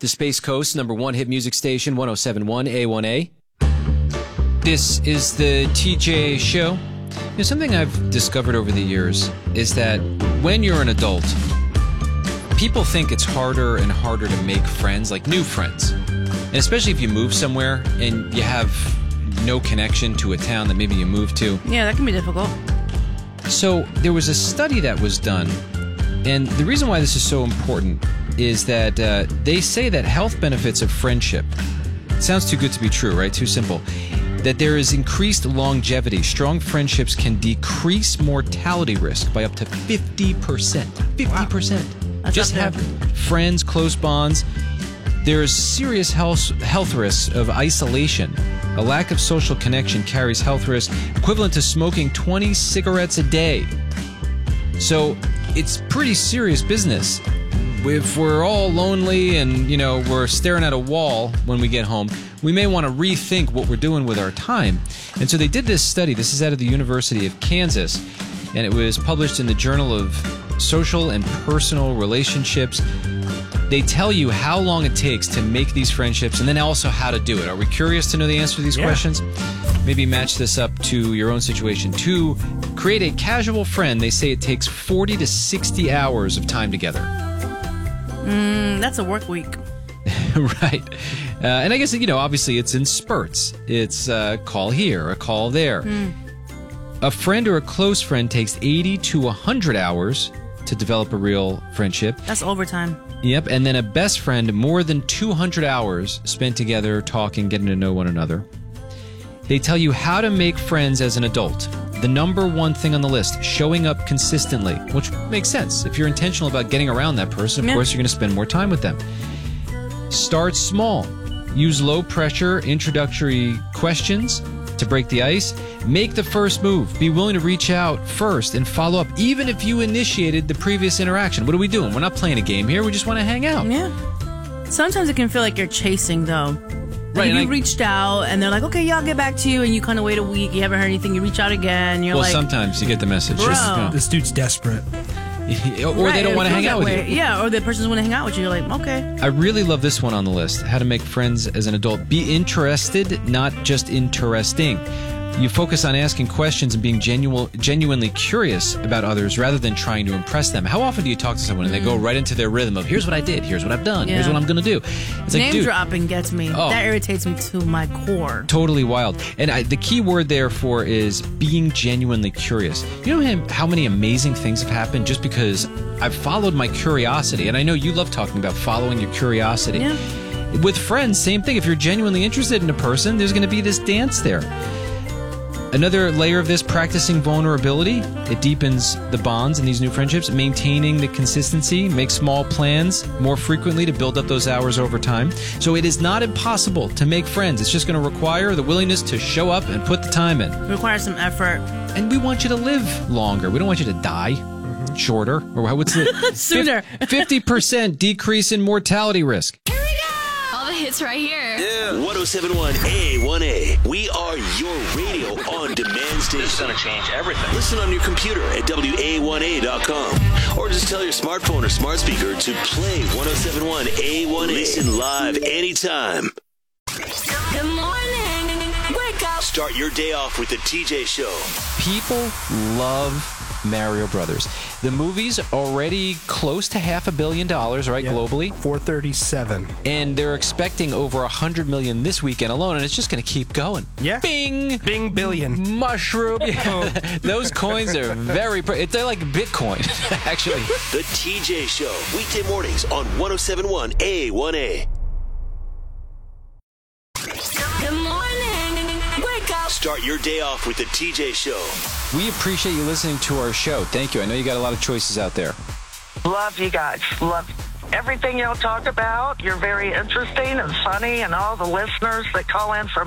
the Space Coast #1 hit music station, 107.1 A1A. This is the TJ Show. You know, something I've discovered over the years is that when you're an adult, people think it's harder and harder to make friends, like new friends. And especially if you move somewhere and you have no connection to a town that maybe you moved to. Yeah, that can be difficult. So there was a study that was done, and the reason why this is so important is that they say that health benefits of friendship, it sounds too good to be true, right? Too simple. That there is increased longevity. Strong friendships can decrease mortality risk by up to 50%. 50%. Wow. Just have friends, close bonds. There's serious health risks of isolation. A lack of social connection carries health risks equivalent to smoking 20 cigarettes a day. So it's pretty serious business. If we're all lonely and, you know, we're staring at a wall when we get home, we may want to rethink what we're doing with our time. And so they did this study. This is out of the University of Kansas, and it was published in the Journal of Social and Personal Relationships. They tell you how long it takes to make these friendships and then also how to do it. Are we curious to know the answer to these questions? Maybe match this up to your own situation. To create a casual friend, they say it takes 40 to 60 hours of time together. That's a work week. Right. And I guess, you know, obviously it's in spurts. It's a call here, a call there. A friend or a close friend takes 80 to 100 hours to develop a real friendship. That's overtime. Yep. And then a best friend, more than 200 hours spent together, talking, getting to know one another. They tell you how to make friends as an adult. The #1 thing on the list, showing up consistently, which makes sense. If you're intentional about getting around that person, of course, you're going to spend more time with them. Start small. Use low-pressure introductory questions to break the ice. Make the first move. Be willing to reach out first and follow up, even if you initiated the previous interaction. What are we doing? We're not playing a game here. We just want to hang out. Yeah. Sometimes it can feel like you're chasing, though. Right, you reached out, and they're like, okay, yeah, I'll get back to you, and you kind of wait a week, you haven't heard anything, you reach out again, you're well, like... sometimes you get the message. Bro. This dude's desperate. Or they don't want to hang out with you. Yeah, or the person doesn't want to hang out with you. You're like, okay. I really love this one on the list, how to make friends as an adult. Be interested, not just interesting. You focus on asking questions and being genuinely curious about others rather than trying to impress them. How often do you talk to someone and they go right into their rhythm of, here's what I did, here's what I've done, here's what I'm going to do. It's like, Name dropping gets me. Oh, that irritates me to my core. Totally wild. And the key word therefore is being genuinely curious. You know how many amazing things have happened just because I've followed my curiosity. And I know you love talking about following your curiosity. Yeah. With friends, same thing. If you're genuinely interested in a person, there's going to be this dance there. Another layer of this, practicing vulnerability. It deepens the bonds in these new friendships. Maintaining the consistency. Make small plans more frequently to build up those hours over time. So it is not impossible to make friends. It's just going to require the willingness to show up and put the time in. It requires some effort. And we want you to live longer. We don't want you to die shorter. Or what's it? Sooner. 50% decrease in mortality risk. All the hits right here. Yeah. 1071 A1A. We are your radio on demand station. This is going to change everything. Listen on your computer at WA1A.com. Or just tell your smartphone or smart speaker to play 1071 A1A. Listen live anytime. Good morning. Wake up. Start your day off with the TJ Show. People love Mario Brothers. The movie's already close to $500 million, right, globally? 437. And they're expecting over 100 million this weekend alone, and it's just going to keep going. Yeah. Bing! Bing billion. Mushroom. Yeah. Those coins are they're like Bitcoin, actually. The TJ Show. Weekday mornings on 1071 A1A. Good morning. Wake up. Start your day off with the TJ Show. We appreciate you listening to our show. Thank you. I know you got a lot of choices out there. Love you guys. Love everything y'all talk about. You're very interesting and funny, and all the listeners that call in from